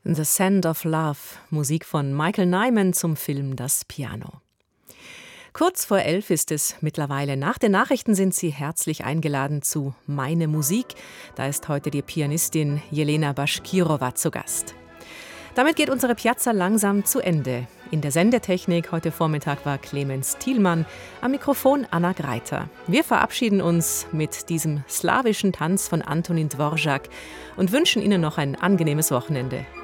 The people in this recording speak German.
The Scent of Love, Musik von Michael Nyman zum Film Das Piano. Kurz vor 11 ist es mittlerweile. Nach den Nachrichten sind Sie herzlich eingeladen zu Meine Musik. Da ist heute die Pianistin Jelena Baschkirowa zu Gast. Damit geht unsere Piazza langsam zu Ende. In der Sendetechnik heute Vormittag war Clemens Thielmann, am Mikrofon Anna Greiter. Wir verabschieden uns mit diesem slawischen Tanz von Antonin Dvorak und wünschen Ihnen noch ein angenehmes Wochenende.